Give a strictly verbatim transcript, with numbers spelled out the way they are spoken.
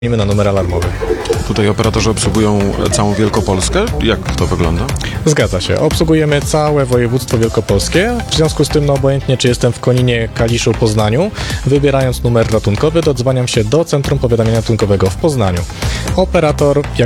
na numer alarmowy. Tutaj operatorzy obsługują całą Wielkopolskę? Jak to wygląda? Zgadza się. Obsługujemy całe województwo wielkopolskie. W związku z tym, no obojętnie czy jestem w Koninie, Kaliszu, Poznaniu, wybierając numer ratunkowy, dodzwaniam się do Centrum Powiadamiania Ratunkowego w Poznaniu. Operator, jak